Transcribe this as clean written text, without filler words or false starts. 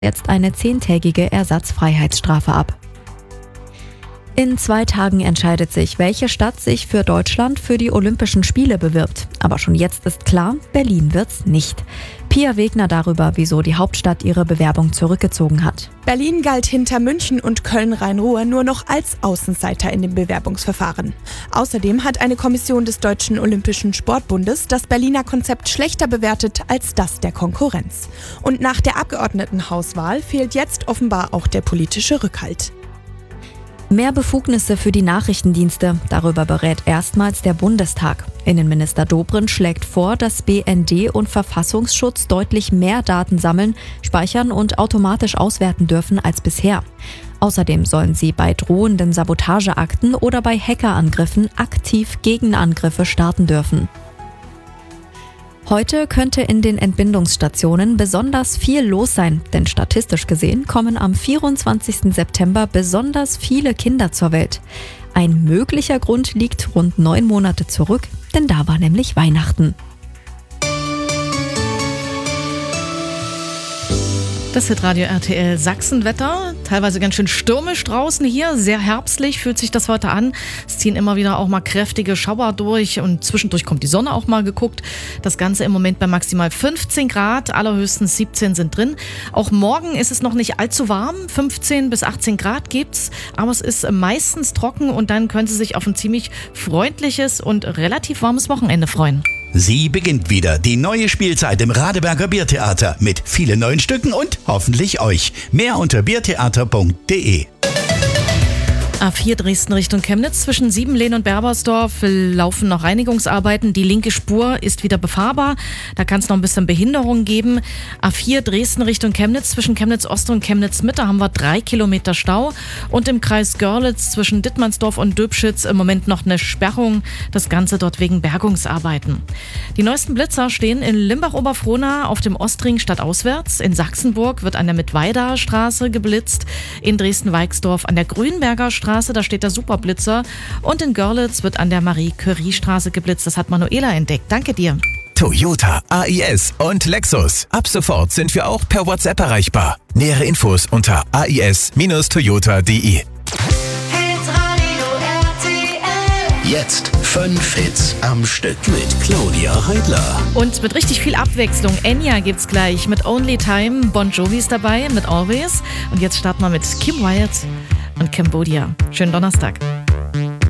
jetzt eine 10-tägige Ersatzfreiheitsstrafe ab. In 2 Tagen entscheidet sich, welche Stadt sich für Deutschland für die Olympischen Spiele bewirbt. Aber schon jetzt ist klar, Berlin wird's nicht. Pia Wegner darüber, wieso die Hauptstadt ihre Bewerbung zurückgezogen hat. Berlin galt hinter München und Köln-Rhein-Ruhr nur noch als Außenseiter in dem Bewerbungsverfahren. Außerdem hat eine Kommission des Deutschen Olympischen Sportbundes das Berliner Konzept schlechter bewertet als das der Konkurrenz. Und nach der Abgeordnetenhauswahl fehlt jetzt offenbar auch der politische Rückhalt. Mehr Befugnisse für die Nachrichtendienste. Darüber berät erstmals der Bundestag. Innenminister Dobrindt schlägt vor, dass BND und Verfassungsschutz deutlich mehr Daten sammeln, speichern und automatisch auswerten dürfen als bisher. Außerdem sollen sie bei drohenden Sabotageakten oder bei Hackerangriffen aktiv Gegenangriffe starten dürfen. Heute könnte in den Entbindungsstationen besonders viel los sein, denn statistisch gesehen kommen am 24. September besonders viele Kinder zur Welt. Ein möglicher Grund liegt rund 9 Monate zurück, denn da war nämlich Weihnachten. Das Hitradio RTL Sachsenwetter, teilweise ganz schön stürmisch draußen hier, sehr herbstlich fühlt sich das heute an. Es ziehen immer wieder auch mal kräftige Schauer durch und zwischendurch kommt die Sonne auch mal geguckt. Das Ganze im Moment bei maximal 15 Grad, allerhöchstens 17 sind drin. Auch morgen ist es noch nicht allzu warm, 15 bis 18 Grad gibt's, aber es ist meistens trocken und dann können Sie sich auf ein ziemlich freundliches und relativ warmes Wochenende freuen. Sie beginnt wieder, die neue Spielzeit im Radeberger Biertheater mit vielen neuen Stücken und hoffentlich euch. Mehr unter biertheater.de. A4 Dresden Richtung Chemnitz zwischen Siebenlehn und Berbersdorf laufen noch Reinigungsarbeiten. Die linke Spur ist wieder befahrbar. Da kann es noch ein bisschen Behinderung geben. A4 Dresden Richtung Chemnitz zwischen Chemnitz Ost und Chemnitz Mitte haben wir 3 Kilometer Stau. Und im Kreis Görlitz zwischen Dittmannsdorf und Döbschitz im Moment noch eine Sperrung. Das Ganze dort wegen Bergungsarbeiten. Die neuesten Blitzer stehen in Limbach-Oberfrohna auf dem Ostring stadtauswärts. In Sachsenburg wird an der Mittweider Straße geblitzt. In Dresden-Weixdorf an der Grünberger Straße, da steht der Superblitzer. Und in Görlitz wird an der Marie-Curie-Straße geblitzt. Das hat Manuela entdeckt. Danke dir. Toyota, AIS und Lexus. Ab sofort sind wir auch per WhatsApp erreichbar. Nähere Infos unter ais-toyota.de. Jetzt 5 Hits am Stück mit Claudia Heidler. Und mit richtig viel Abwechslung. Enya gibt's gleich mit Only Time. Bon Jovi ist dabei mit Always. Und jetzt starten wir mit Kim Wilde und Cambodia. Schönen Donnerstag.